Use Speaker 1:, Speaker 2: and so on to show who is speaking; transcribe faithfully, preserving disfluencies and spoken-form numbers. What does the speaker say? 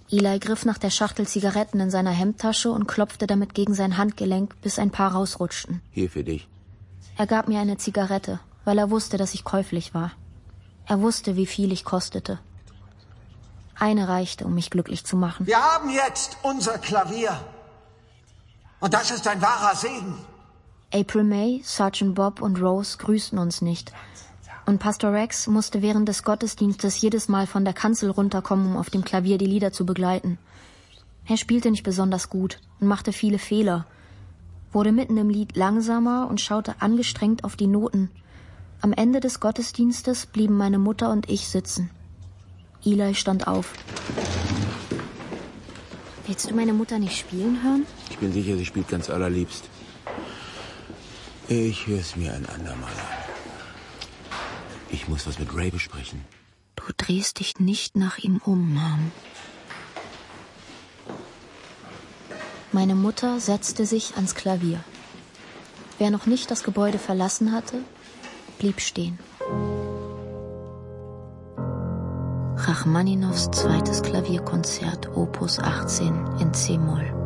Speaker 1: Eli griff nach der Schachtel Zigaretten in seiner Hemdtasche und klopfte damit gegen sein Handgelenk, bis ein paar rausrutschten.
Speaker 2: Hier für dich.
Speaker 1: Er gab mir eine Zigarette, weil er wusste, dass ich käuflich war. Er wusste, wie viel ich kostete. Eine reichte, um mich glücklich zu machen.
Speaker 3: Wir haben jetzt unser Klavier. Und das ist ein wahrer Segen.
Speaker 1: April May, Sergeant Bob und Rose grüßten uns nicht. Und Pastor Rex musste während des Gottesdienstes jedes Mal von der Kanzel runterkommen, um auf dem Klavier die Lieder zu begleiten. Er spielte nicht besonders gut und machte viele Fehler, wurde mitten im Lied langsamer und schaute angestrengt auf die Noten. Am Ende des Gottesdienstes blieben meine Mutter und ich sitzen. Eli stand auf. Willst du meine Mutter nicht spielen hören?
Speaker 2: Ich bin sicher, sie spielt ganz allerliebst. Ich höre es mir ein andermal an. Ich muss was mit Ray besprechen.
Speaker 1: Du drehst dich nicht nach ihm um, Mom. Meine Mutter setzte sich ans Klavier. Wer noch nicht das Gebäude verlassen hatte, blieb stehen. Rachmaninows zweites Klavierkonzert, Opus achtzehn in C-Moll.